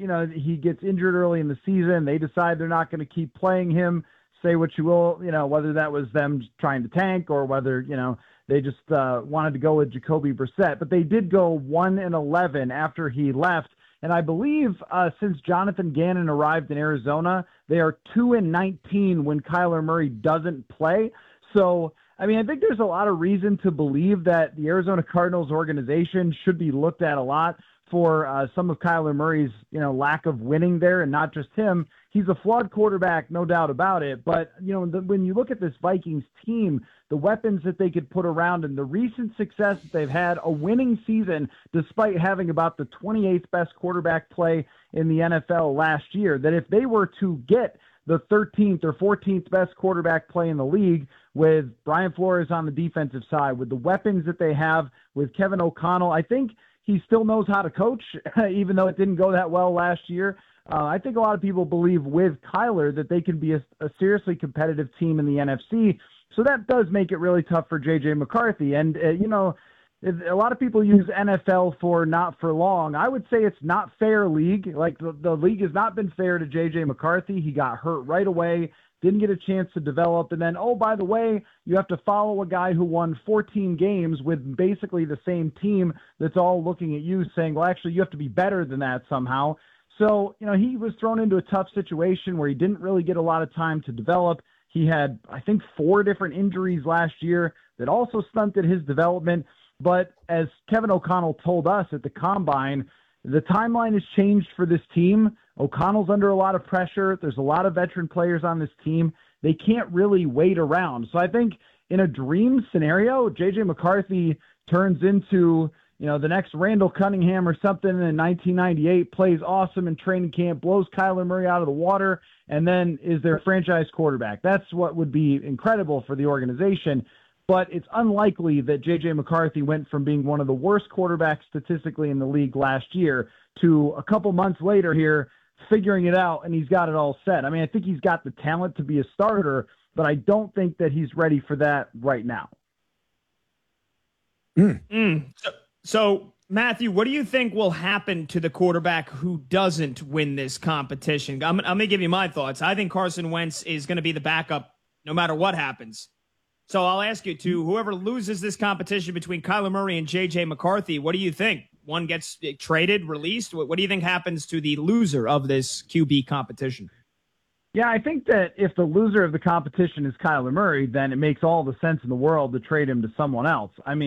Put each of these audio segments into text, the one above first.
he gets injured early in the season. They decide they're not going to keep playing him. Say what you will, whether that was them trying to tank or whether, they just wanted to go with Jacoby Brissett. But they did go 1-11 after he left. And I believe since Jonathan Gannon arrived in Arizona, they are 2-19 when Kyler Murray doesn't play. So, I think there's a lot of reason to believe that the Arizona Cardinals organization should be looked at a lot for some of Kyler Murray's, lack of winning there, and not just him. He's a flawed quarterback, no doubt about it. But, when you look at this Vikings team, the weapons that they could put around and the recent success that they've had, a winning season despite having about the 28th best quarterback play in the NFL last year, that if they were to get the 13th or 14th best quarterback play in the league with Brian Flores on the defensive side, with the weapons that they have with Kevin O'Connell, I think he still knows how to coach, even though it didn't go that well last year. I think a lot of people believe with Kyler that they can be a seriously competitive team in the NFC. So that does make it really tough for J.J. McCarthy. And, a lot of people use NFL for not for long. I would say it's not fair league. Like the league has not been fair to J.J. McCarthy. He got hurt right away, didn't get a chance to develop. And then, oh, by the way, you have to follow a guy who won 14 games with basically the same team that's all looking at you saying, well, actually, you have to be better than that somehow. So, he was thrown into a tough situation where he didn't really get a lot of time to develop. He had, I think, 4 different injuries last year that also stunted his development. But as Kevin O'Connell told us at the Combine, the timeline has changed for this team. O'Connell's under a lot of pressure. There's a lot of veteran players on this team. They can't really wait around. So I think in a dream scenario, J.J. McCarthy turns into the next Randall Cunningham or something in 1998, plays awesome in training camp, blows Kyler Murray out of the water, and then is their franchise quarterback. That's what would be incredible for the organization. But it's unlikely that J.J. McCarthy went from being one of the worst quarterbacks statistically in the league last year to a couple months later here figuring it out, and he's got it all set. I think he's got the talent to be a starter, but I don't think that he's ready for that right now. So, Matthew, what do you think will happen to the quarterback who doesn't win this competition? I'm going to give you my thoughts. I think Carson Wentz is going to be the backup no matter what happens. So I'll ask you to whoever loses this competition between Kyler Murray and J.J. McCarthy, what do you think? One gets traded, released? What do you think happens to the loser of this QB competition? Yeah, I think that if the loser of the competition is Kyler Murray, then it makes all the sense in the world to trade him to someone else.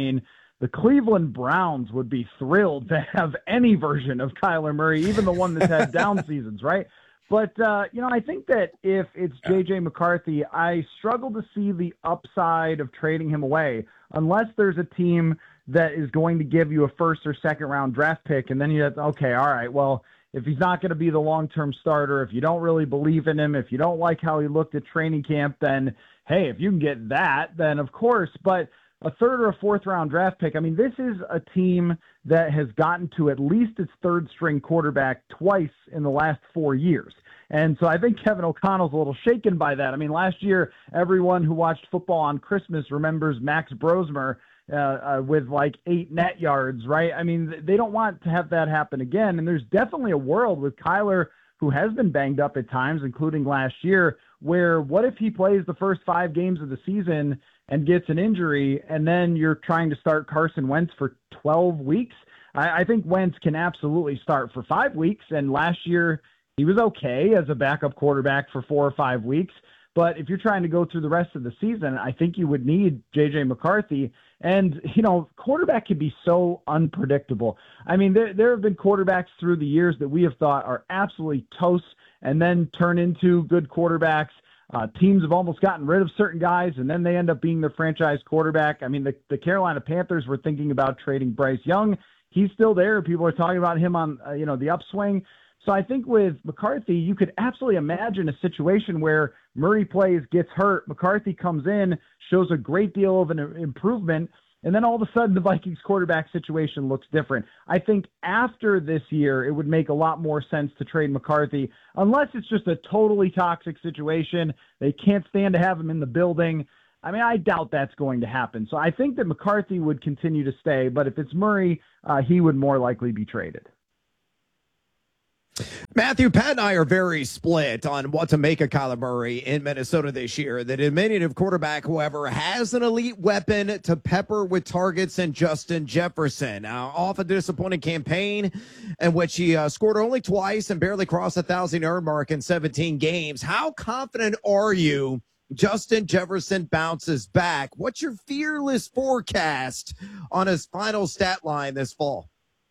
The Cleveland Browns would be thrilled to have any version of Kyler Murray, even the one that's had down seasons, right? But, I think that if it's J.J. McCarthy, I struggle to see the upside of trading him away unless there's a team that is going to give you a first or second round draft pick. And then you have, okay, all right, well, if he's not going to be the long-term starter, if you don't really believe in him, if you don't like how he looked at training camp, then, hey, if you can get that, then of course. But a third or a fourth round draft pick, this is a team that has gotten to at least its third string quarterback twice in the last 4 years. And so I think Kevin O'Connell's a little shaken by that. Last year, everyone who watched football on Christmas remembers Max Brosmer with like 8 net yards, right? They don't want to have that happen again. And there's definitely a world with Kyler, who has been banged up at times, including last year, where what if he plays the first 5 games of the season and gets an injury, and then you're trying to start Carson Wentz for 12 weeks? I think Wentz can absolutely start for 5 weeks, and last year he was okay as a backup quarterback for 4 or 5 weeks. But if you're trying to go through the rest of the season, I think you would need J.J. McCarthy. And, quarterback can be so unpredictable. There have been quarterbacks through the years that we have thought are absolutely toast and then turn into good quarterbacks. Teams have almost gotten rid of certain guys, and then they end up being their franchise quarterback. The Carolina Panthers were thinking about trading Bryce Young. He's still there. People are talking about him on, the upswing. So I think with McCarthy, you could absolutely imagine a situation where Murray plays, gets hurt, McCarthy comes in, shows a great deal of an improvement, and then all of a sudden the Vikings quarterback situation looks different. I think after this year, it would make a lot more sense to trade McCarthy, unless it's just a totally toxic situation. They can't stand to have him in the building. I doubt that's going to happen. So I think that McCarthy would continue to stay, but if it's Murray, he would more likely be traded. Matthew, Pat and I are very split on what to make of Kyler Murray in Minnesota this year. The diminutive quarterback, however, has an elite weapon to pepper with targets in Justin Jefferson. Now, off a disappointing campaign in which he scored only twice and barely crossed the 1,000-yard mark in 17 games. How confident are you Justin Jefferson bounces back? What's your fearless forecast on his final stat line this fall?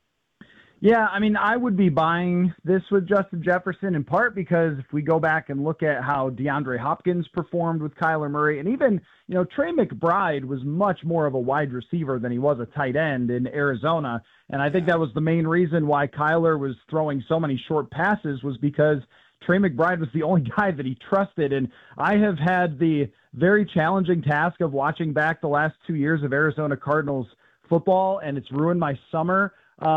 Yeah, I mean, I would be buying this with Justin Jefferson in part because if we go back and look at how DeAndre Hopkins performed with Kyler Murray, and even, Trey McBride was much more of a wide receiver than he was a tight end in Arizona. And I think that was the main reason why Kyler was throwing so many short passes was because Trey McBride was the only guy that he trusted. And I have had the very challenging task of watching back the last 2 years of Arizona Cardinals football, and it's ruined my summer.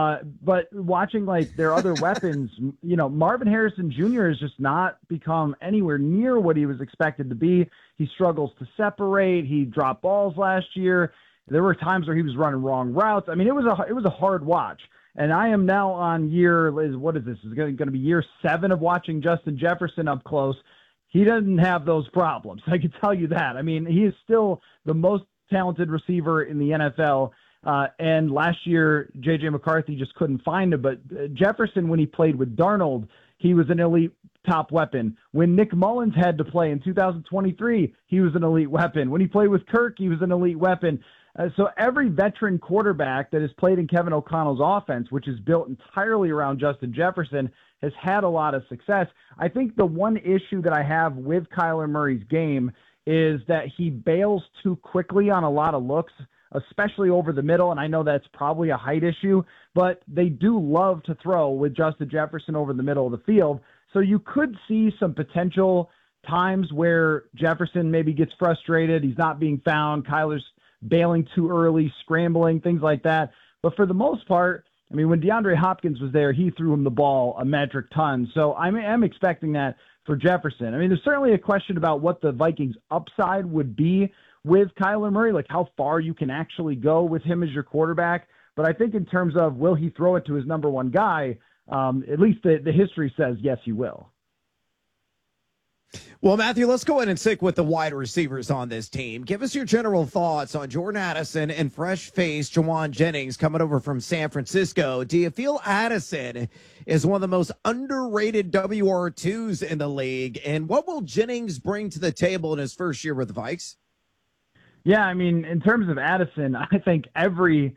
But watching like their other weapons, Marvin Harrison Jr. has just not become anywhere near what he was expected to be. He struggles to separate. He dropped balls last year. There were times where he was running wrong routes. I mean, it was a hard watch. And I am now on what is this? It's going to be year 7 of watching Justin Jefferson up close. He doesn't have those problems. I can tell you that. I mean, he is still the most talented receiver in the NFL. And last year, J.J. McCarthy just couldn't find him. But Jefferson, when he played with Darnold, he was an elite top weapon. When Nick Mullins had to play in 2023, he was an elite weapon. When he played with Kirk, he was an elite weapon. So every veteran quarterback that has played in Kevin O'Connell's offense, which is built entirely around Justin Jefferson, has had a lot of success. I think the one issue that I have with Kyler Murray's game is that he bails too quickly on a lot of looks, especially over the middle, and I know that's probably a height issue, but they do love to throw with Justin Jefferson over the middle of the field. So you could see some potential times where Jefferson maybe gets frustrated, he's not being found, Kyler's bailing too early, scrambling, things like that. But for the most part, I mean, when DeAndre Hopkins was there, he threw him the ball a metric ton. So I'm expecting that for Jefferson. I mean, there's certainly a question about what the Vikings' upside would be with Kyler Murray, like how far you can actually go with him as your quarterback. But I think in terms of will he throw it to his number one guy, at least the history says yes, he will. Well, Matthew, let's go ahead and stick with the wide receivers on this team. Give us your general thoughts on Jordan Addison and fresh-faced Jauan Jennings coming over from San Francisco. Do you feel Addison is one of the most underrated WR2s in the league? And what will Jennings bring to the table in his first year with the Vikes? Yeah, I mean, in terms of Addison, I think every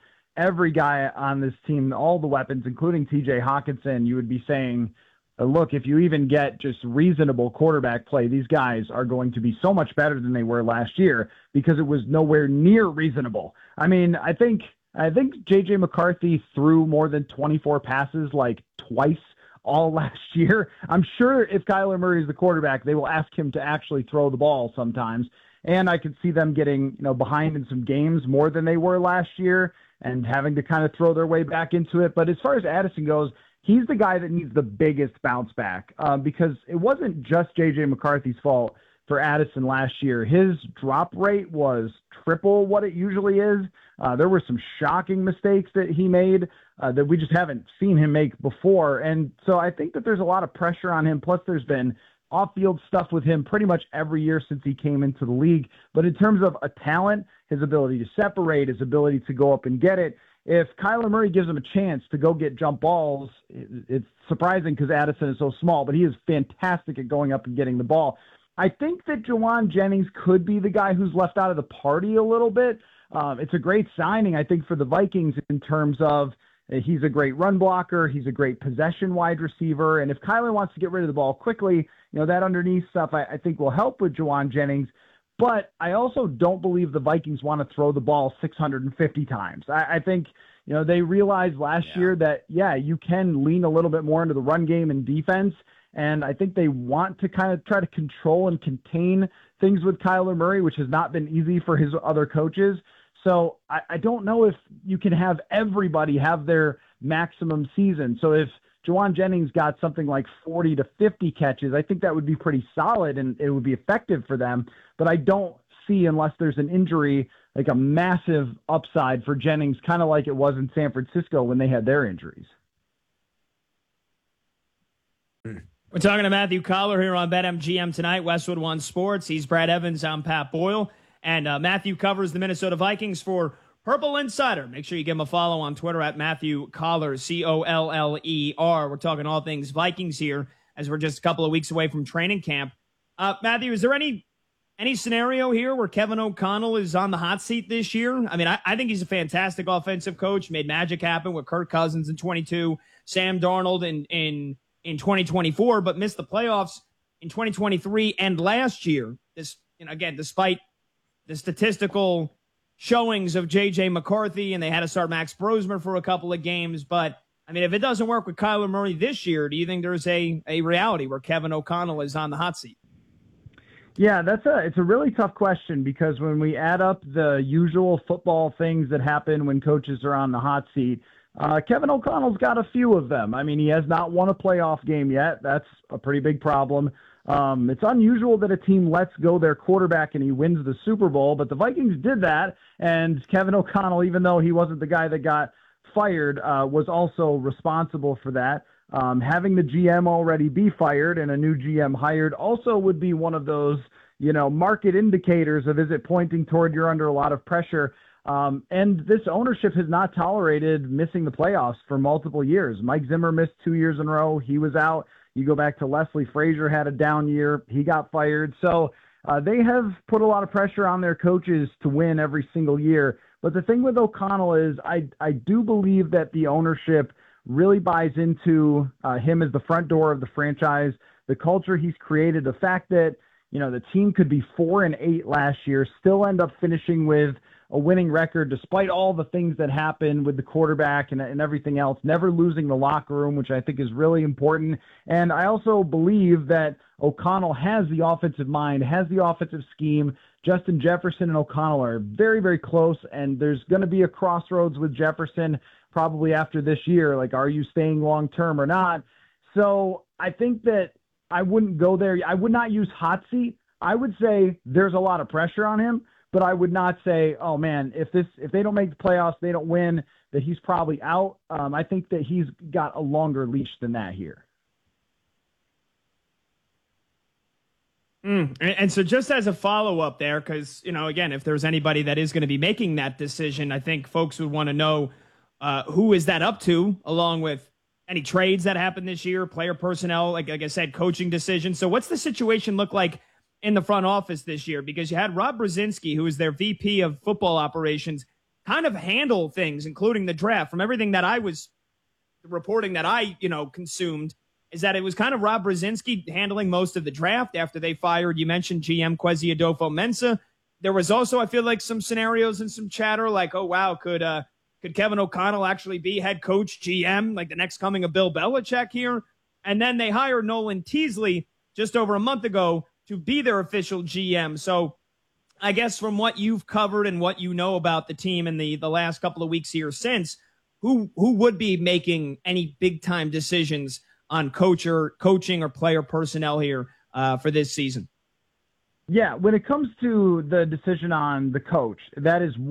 guy on this team, all the weapons, including TJ Hawkinson, you would be saying, look, if you even get just reasonable quarterback play, these guys are going to be so much better than they were last year because it was nowhere near reasonable. I mean, I think J.J. McCarthy threw more than 24 passes like twice all last year. I'm sure if Kyler Murray is the quarterback, they will ask him to actually throw the ball sometimes. And I could see them getting, behind in some games more than they were last year and having to kind of throw their way back into it. But as far as Addison goes, he's the guy that needs the biggest bounce back because it wasn't just J.J. McCarthy's fault for Addison last year. His drop rate was triple what it usually is. There were some shocking mistakes that he made that we just haven't seen him make before. And so I think that there's a lot of pressure on him. Plus, there's been off-field stuff with him pretty much every year since he came into the league. But in terms of a talent, his ability to separate, his ability to go up and get it, if Kyler Murray gives him a chance to go get jump balls, it's surprising because Addison is so small, but he is fantastic at going up and getting the ball. I think that Jauan Jennings could be the guy who's left out of the party a little bit. It's a great signing, I think, for the Vikings in terms of he's a great run blocker. He's a great possession wide receiver. And if Kyler wants to get rid of the ball quickly, that underneath stuff I think will help with Jauan Jennings. But I also don't believe the Vikings want to throw the ball 650 times. I think, they realized last year that, you can lean a little bit more into the run game and defense. And I think they want to kind of try to control and contain things with Kyler Murray, which has not been easy for his other coaches. So I don't know if you can have everybody have their maximum season. So if Jauan Jennings got something like 40 to 50 catches, I think that would be pretty solid and it would be effective for them. But I don't see, unless there's an injury, like a massive upside for Jennings, kind of like it was in San Francisco when they had their injuries. We're talking to Matthew Coller here on BetMGM tonight, Westwood One Sports. He's Brad Evans. I'm Pat Boyle. And Matthew covers the Minnesota Vikings for Purple Insider. Make sure you give him a follow on Twitter at Matthew Coller, Coller. We're talking all things Vikings here as we're just a couple of weeks away from training camp. Matthew, is there any scenario here where Kevin O'Connell is on the hot seat this year? I mean, I think he's a fantastic offensive coach, made magic happen with Kirk Cousins in 22, Sam Darnold in 2024, but missed the playoffs in 2023 and last year. Again, despite the statistical showings of J.J. McCarthy, and they had to start Max Brosmer for a couple of games. But, I mean, if it doesn't work with Kyler Murray this year, do you think there's a reality where Kevin O'Connell is on the hot seat? Yeah, it's a really tough question, because when we add up the usual football things that happen when coaches are on the hot seat, Kevin O'Connell's got a few of them. I mean, he has not won a playoff game yet. That's a pretty big problem. It's unusual that a team lets go their quarterback and he wins the Super Bowl, but the Vikings did that, and Kevin O'Connell, even though he wasn't the guy that got fired, was also responsible for that. Having the GM already be fired and a new GM hired also would be one of those, market indicators of, is it pointing toward you're under a lot of pressure? And this ownership has not tolerated missing the playoffs for multiple years. Mike Zimmer missed 2 years in a row. He was out. You go back to Leslie Frazier, had a down year. He got fired. So they have put a lot of pressure on their coaches to win every single year. But the thing with O'Connell is I do believe that the ownership really buys into him as the front door of the franchise, the culture he's created, the fact that, the team could be 4-8 last year, still end up finishing with a winning record despite all the things that happened with the quarterback and everything else, never losing the locker room, which I think is really important. And I also believe that O'Connell has the offensive mind, has the offensive scheme. Justin Jefferson and O'Connell are very, very close, and there's going to be a crossroads with Jefferson probably after this year. Like, are you staying long-term or not? So I think that I wouldn't go there. I would not use hot seat. I would say there's a lot of pressure on him, but I would not say, oh man, if they don't make the playoffs, they don't win, that he's probably out. I think that he's got a longer leash than that here. And so just as a follow-up there, because, again, if there's anybody that is going to be making that decision, I think folks would want to know who is that up to, along with any trades that happened this year, player personnel, like I said, coaching decisions. So what's the situation look like in the front office this year? Because you had Rob Brzezinski, who is their VP of football operations, kind of handle things, including the draft. From everything that I was reporting that I, consumed, is that it was kind of Rob Brzezinski handling most of the draft after they fired, you mentioned GM Kwesi Adolfo-Mensah. There was also, I feel like, some scenarios and some chatter like, oh, wow, could Kevin O'Connell actually be head coach, GM, like the next coming of Bill Belichick here? And then they hired Nolan Teasley just over a month ago to be their official GM. So I guess from what you've covered and what you know about the team in the last couple of weeks here since, who would be making any big-time decisions on coaching or player personnel here for this season? Yeah, when it comes to the decision on the coach, that is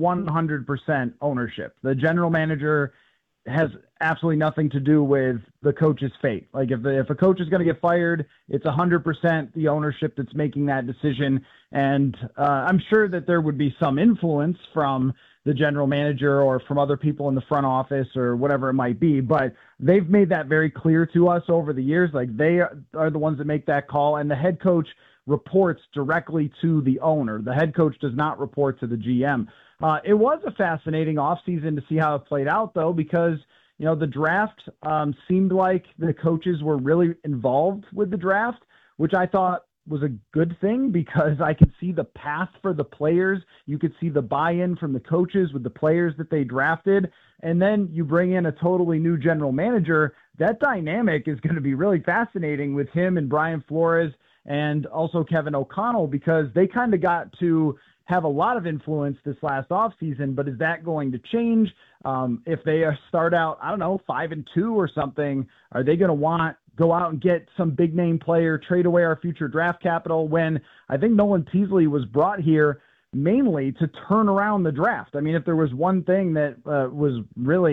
100% ownership. The general manager has absolutely nothing to do with the coach's fate. Like if a coach is going to get fired, it's 100% the ownership that's making that decision. And I'm sure that there would be some influence from the general manager or from other people in the front office or whatever it might be. But they've made that very clear to us over the years. Like, they are the ones that make that call, and the head coach reports directly to the owner. The head coach does not report to the GM. It was a fascinating offseason to see how it played out, though, because, the draft seemed like the coaches were really involved with the draft, which I thought was a good thing because I could see the path for the players. You could see the buy-in from the coaches with the players that they drafted. And then you bring in a totally new general manager. That dynamic is going to be really fascinating with him and Brian Flores and also Kevin O'Connell, because they kind of got to have a lot of influence this last offseason. But is that going to change? If they start out, 5-2 or something, are they going to go out and get some big name player, trade away our future draft capital, when I think Nolan Teasley was brought here mainly to turn around the draft? I mean, if there was one thing that was really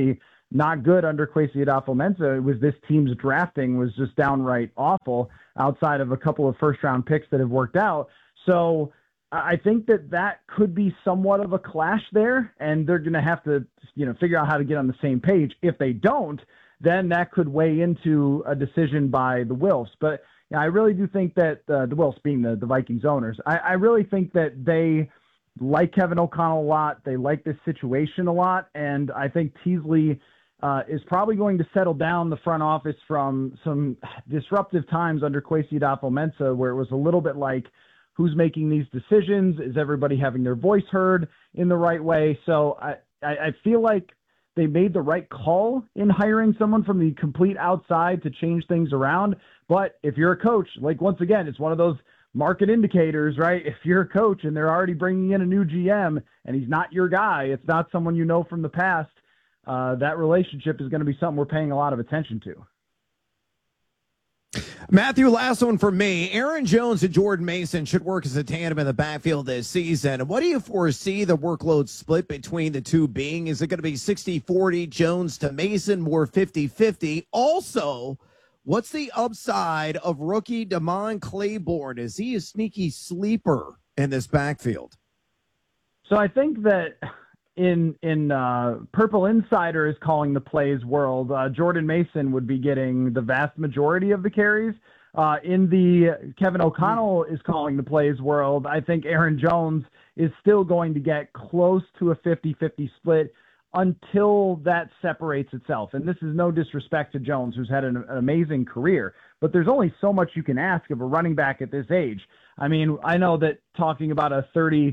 not good under Kwesi Adolfo-Mensah. It was this team's drafting was just downright awful outside of a couple of first-round picks that have worked out. So I think that could be somewhat of a clash there, and they're going to have to, figure out how to get on the same page. If they don't, then that could weigh into a decision by the Wilfs. But I really do think that the Wilfs being the Vikings owners, I really think that they like Kevin O'Connell a lot. They like this situation a lot, and I think Teasley is probably going to settle down the front office from some disruptive times under Kwesi Adolfo-Mensah, where it was a little bit like, who's making these decisions? Is everybody having their voice heard in the right way? So I feel like they made the right call in hiring someone from the complete outside to change things around. But if you're a coach, like, once again, it's one of those market indicators, right? If you're a coach and they're already bringing in a new GM and he's not your guy, it's not someone you know from the past, that relationship is going to be something we're paying a lot of attention to. Matthew, last one for me. Aaron Jones and Jordan Mason should work as a tandem in the backfield this season. What do you foresee the workload split between the two being? Is it going to be 60-40 Jones to Mason, more 50-50? Also, what's the upside of rookie Damon Claiborne? Is he a sneaky sleeper in this backfield? So I think that in Purple Insider is calling the plays world, Jordan Mason would be getting the vast majority of the carries. In the Kevin O'Connell is calling the plays world, I think Aaron Jones is still going to get close to a 50-50 split until that separates itself. And this is no disrespect to Jones, who's had an amazing career, but there's only so much you can ask of a running back at this age. I mean, I know that talking about a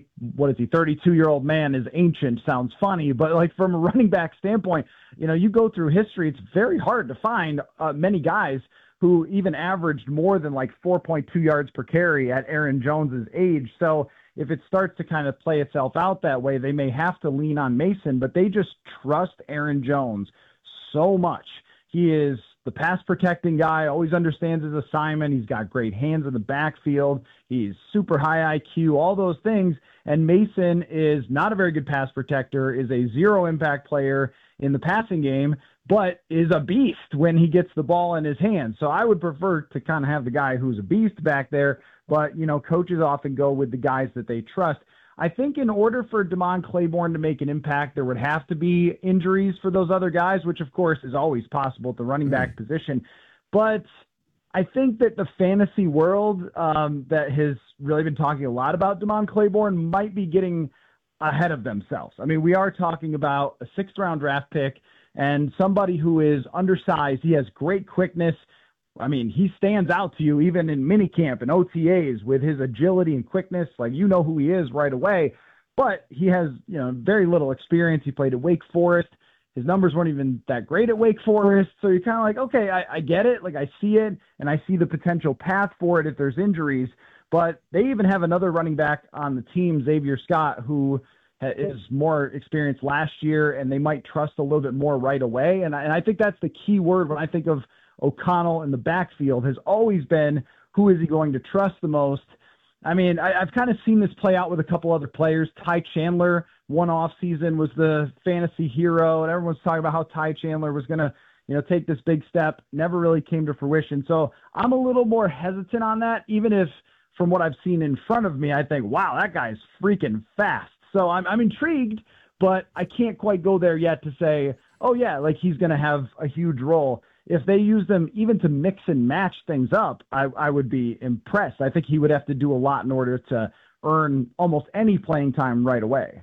32-year-old man is ancient sounds funny, but like from a running back standpoint, you go through history, it's very hard to find many guys who even averaged more than like 4.2 yards per carry at Aaron Jones's age. So if it starts to kind of play itself out that way, they may have to lean on Mason, but they just trust Aaron Jones so much. He is the pass protecting guy, always understands his assignment. He's got great hands in the backfield. He's super high IQ, all those things. And Mason is not a very good pass protector, is a zero impact player in the passing game, but is a beast when he gets the ball in his hands. So I would prefer to kind of have the guy who's a beast back there, but, coaches often go with the guys that they trust. I think in order for Damon Claiborne to make an impact, there would have to be injuries for those other guys, which of course is always possible at the running back position. But I think that the fantasy world that has really been talking a lot about Damon Claiborne might be getting ahead of themselves. I mean, we are talking about a 6th-round draft pick and somebody who is undersized. He has great quickness. I mean, he stands out to you even in minicamp and OTAs with his agility and quickness. Like, who he is right away. But he has, very little experience. He played at Wake Forest. His numbers weren't even that great at Wake Forest. So you're kind of like, okay, I get it. Like, I see it, and I see the potential path for it if there's injuries. But they even have another running back on the team, Xavier Scott, who is more experienced last year, and they might trust a little bit more right away. And I think that's the key word when I think of O'Connell in the backfield, has always been, who is he going to trust the most? I mean, I've kind of seen this play out with a couple other players. Ty Chandler, one off season, was the fantasy hero, and everyone's talking about how Ty Chandler was going to, take this big step. Never really came to fruition. So I'm a little more hesitant on that, even if from what I've seen in front of me, I think, wow, that guy's freaking fast. So I'm intrigued, but I can't quite go there yet to say, oh yeah, like he's going to have a huge role. If they use them even to mix and match things up, I would be impressed. I think he would have to do a lot in order to earn almost any playing time right away.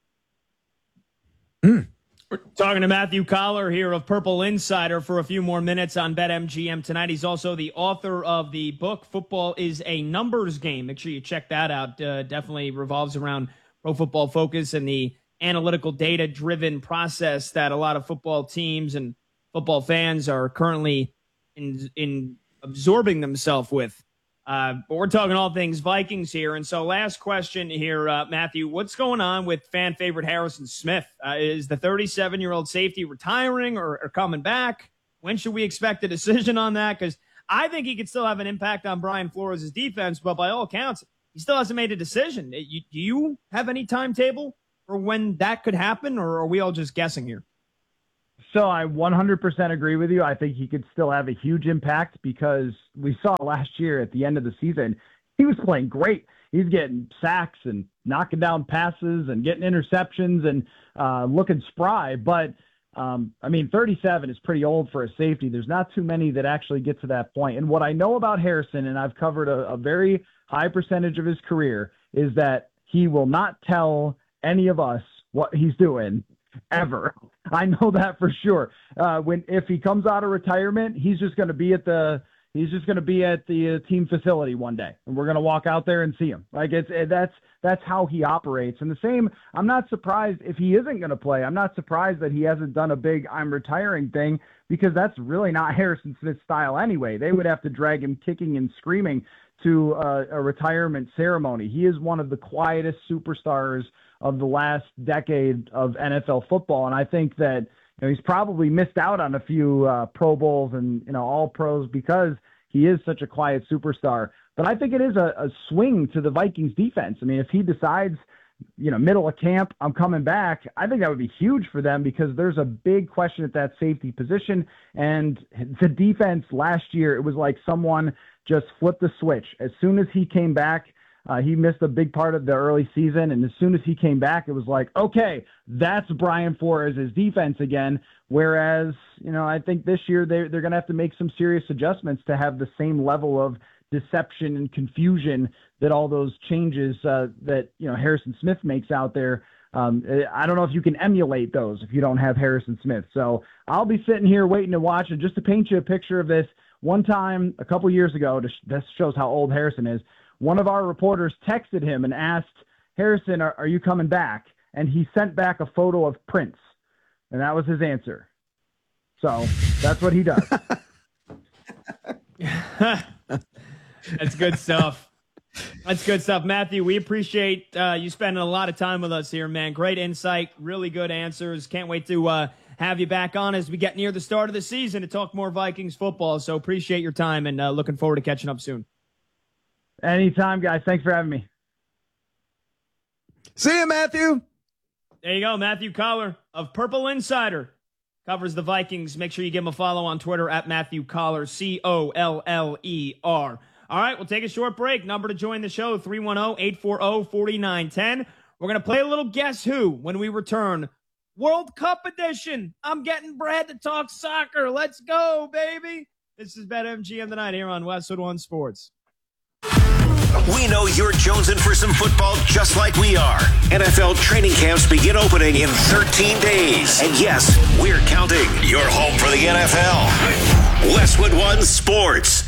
We're talking to Matthew Collar here of Purple Insider for a few more minutes on BetMGM tonight. He's also the author of the book, Football is a Numbers Game. Make sure you check that out. Definitely revolves around Pro Football Focus and the analytical data-driven process that a lot of football teams and football fans are currently in absorbing themselves with. But we're talking all things Vikings here. And so last question here, Matthew, what's going on with fan favorite Harrison Smith? Is the 37-year-old safety retiring or coming back? When should we expect a decision on that? Because I think he could still have an impact on Brian Flores' defense, but by all accounts, he still hasn't made a decision. Do you have any timetable for when that could happen, or are we all just guessing here? So I 100% agree with you. I think he could still have a huge impact because we saw last year at the end of the season, he was playing great. He's getting sacks and knocking down passes and getting interceptions and looking spry. But, 37 is pretty old for a safety. There's not too many that actually get to that point. And what I know about Harrison, and I've covered a very high percentage of his career, is that he will not tell any of us what he's doing ever. I know that for sure. If he comes out of retirement, he's just going to be at the team facility one day, and we're going to walk out there and see him. Like that's how he operates. And the same, I'm not surprised if he isn't going to play. I'm not surprised that he hasn't done a big "I'm retiring" thing, because that's really not Harrison Smith's style anyway. They would have to drag him kicking and screaming to a retirement ceremony. He is one of the quietest superstars of the last decade of NFL football, and I think that he's probably missed out on a few Pro Bowls and All Pros because he is such a quiet superstar. But I think it is a swing to the Vikings defense. I mean, if he decides, middle of camp, I'm coming back, I think that would be huge for them, because there's a big question at that safety position. And the defense last year, it was like someone just flipped the switch. As soon as he came back, he missed a big part of the early season, and as soon as he came back, it was like, okay, that's Brian Flores' defense again. Whereas, I think this year they're going to have to make some serious adjustments to have the same level of deception and confusion that all those changes that Harrison Smith makes out there. I don't know if you can emulate those if you don't have Harrison Smith. So I'll be sitting here waiting to watch it. Just to paint you a picture of this, one time a couple years ago, this shows how old Harrison is, one of our reporters texted him and asked, "Harrison, are you coming back?" And he sent back a photo of Prince, and that was his answer. So that's what he does. That's good stuff. That's good stuff. Matthew, we appreciate you spending a lot of time with us here, man. Great insight, really good answers. Can't wait to have you back on as we get near the start of the season to talk more Vikings football. So appreciate your time, and looking forward to catching up soon. Anytime, guys. Thanks for having me. See you, Matthew. There you go. Matthew Coller of Purple Insider covers the Vikings. Make sure you give him a follow on Twitter at Matthew Coller, Coller. All right, we'll take a short break. Number to join the show, 310-840-4910. We're going to play a little Guess Who when we return. World Cup edition. I'm getting Brad to talk soccer. Let's go, baby. This is BetMGM tonight here on Westwood One Sports. We know you're jonesing for some football just like we are. NFL training camps begin opening in 13 days. And yes, we're counting. Your home for the NFL. Westwood One Sports.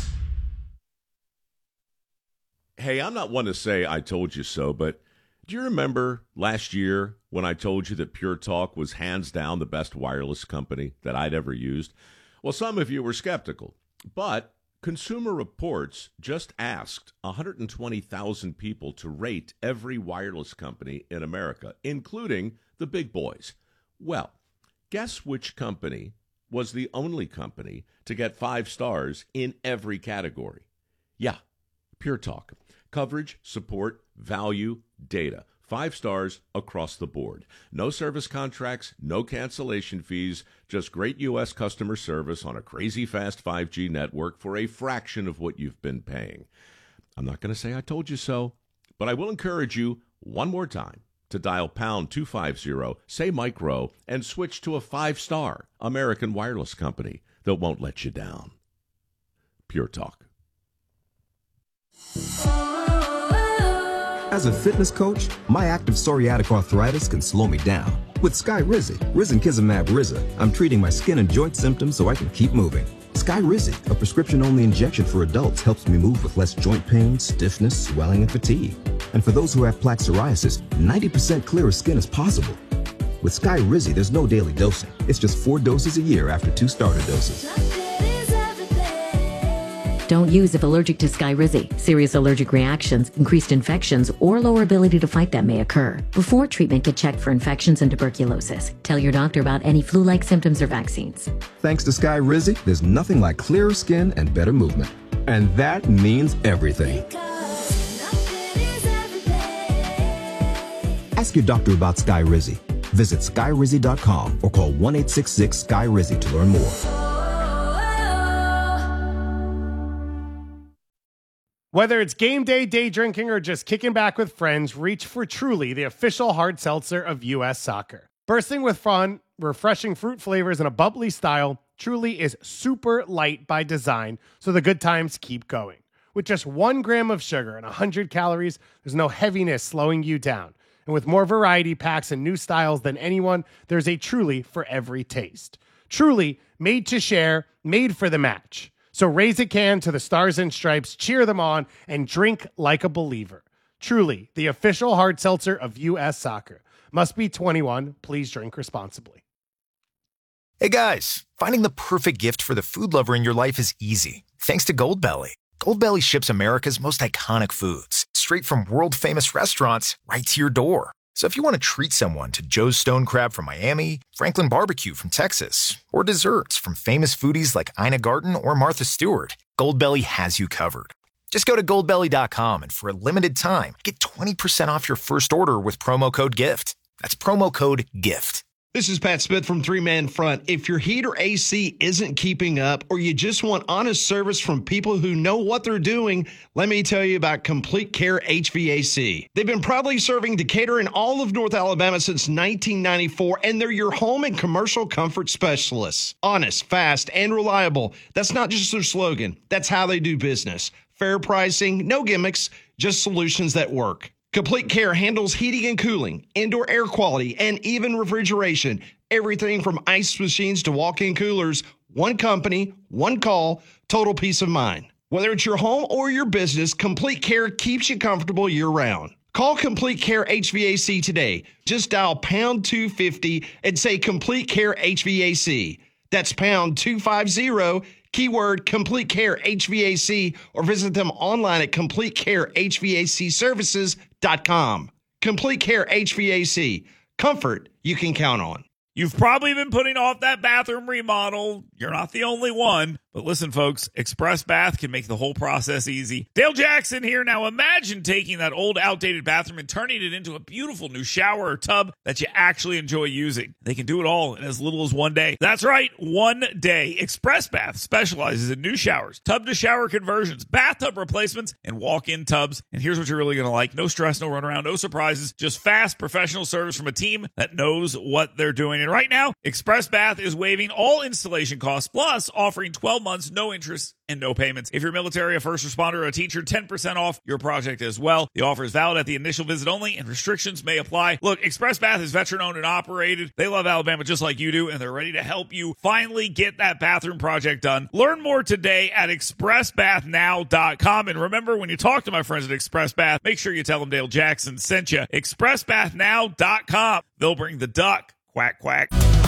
Hey, I'm not one to say I told you so, but do you remember last year when I told you that Pure Talk was hands down the best wireless company that I'd ever used? Well, some of you were skeptical, but Consumer Reports just asked 120,000 people to rate every wireless company in America, including the big boys. Well, guess which company was the only company to get 5 stars in every category? Yeah, Pure Talk. Coverage, support, value, data. 5 stars across the board. No service contracts, no cancellation fees, just great U.S. customer service on a crazy fast 5G network for a fraction of what you've been paying. I'm not going to say I told you so, but I will encourage you one more time to dial pound 250, say Mike Rowe, and switch to a 5-star American wireless company that won't let you down. Pure Talk. As a fitness coach, my active psoriatic arthritis can slow me down. With Skyrizi, Risankizumab Riza, I'm treating my skin and joint symptoms so I can keep moving. Skyrizi, a prescription-only injection for adults, helps me move with less joint pain, stiffness, swelling, and fatigue. And for those who have plaque psoriasis, 90% clearer skin is possible. With Skyrizi, there's no daily dosing. It's just 4 doses a year after 2 starter doses. Don't use if allergic to Skyrizi. Serious allergic reactions, increased infections, or lower ability to fight them may occur. Before treatment, get checked for infections and tuberculosis. Tell your doctor about any flu-like symptoms or vaccines. Thanks to Skyrizi, there's nothing like clearer skin and better movement. And that means everything. Ask your doctor about Skyrizi. Visit SkyRizzy.com or call 1-866-SKY-RIZZY to learn more. Whether it's game day, day drinking, or just kicking back with friends, reach for Truly, the official hard seltzer of U.S. Soccer. Bursting with fun, refreshing fruit flavors, and a bubbly style, Truly is super light by design, so the good times keep going. With just 1 gram of sugar and 100 calories, there's no heaviness slowing you down. And with more variety packs and new styles than anyone, there's a Truly for every taste. Truly, made to share, made for the match. So raise a can to the Stars and Stripes, cheer them on, and drink like a believer. Truly, the official hard seltzer of U.S. Soccer. Must be 21. Please drink responsibly. Hey guys, finding the perfect gift for the food lover in your life is easy. Thanks to Goldbelly. Goldbelly ships America's most iconic foods straight from world-famous restaurants right to your door. So if you want to treat someone to Joe's Stone Crab from Miami, Franklin Barbecue from Texas, or desserts from famous foodies like Ina Garten or Martha Stewart, Goldbelly has you covered. Just go to goldbelly.com and for a limited time, get 20% off your first order with promo code GIFT. That's promo code GIFT. This is Pat Smith from Three Man Front. If your heat or AC isn't keeping up or you just want honest service from people who know what they're doing, let me tell you about Complete Care HVAC. They've been proudly serving Decatur and all of North Alabama since 1994, and they're your home and commercial comfort specialists. Honest, fast, and reliable. That's not just their slogan. That's how they do business. Fair pricing, no gimmicks, just solutions that work. Complete Care handles heating and cooling, indoor air quality, and even refrigeration. Everything from ice machines to walk-in coolers. One company, one call, total peace of mind. Whether it's your home or your business, Complete Care keeps you comfortable year-round. Call Complete Care HVAC today. Just dial pound 250 and say Complete Care HVAC. That's pound 250, keyword Complete Care HVAC, or visit them online at CompleteCareHVACservices.com. Complete Care HVAC. Comfort you can count on. You've probably been putting off that bathroom remodel. You're not the only one. But listen, folks, Express Bath can make the whole process easy. Dale Jackson here. Now imagine taking that old, outdated bathroom and turning it into a beautiful new shower or tub that you actually enjoy using. They can do it all in as little as 1 day. That's right, 1 day. Express Bath specializes in new showers, tub-to-shower conversions, bathtub replacements, and walk-in tubs. And here's what you're really going to like. No stress, no runaround, no surprises. Just fast, professional service from a team that knows what they're doing. And right now, Express Bath is waiving all installation costs, plus offering 12 months, no interest, and no payments. If you're military, a first responder, or a teacher, 10% off your project as well. The offer is valid at the initial visit only, and restrictions may apply. Look, Express Bath is veteran-owned and operated. They love Alabama just like you do, and they're ready to help you finally get that bathroom project done. Learn more today at expressbathnow.com. And remember, when you talk to my friends at Express Bath, make sure you tell them Dale Jackson sent you. expressbathnow.com. They'll bring the duck. Quack, quack.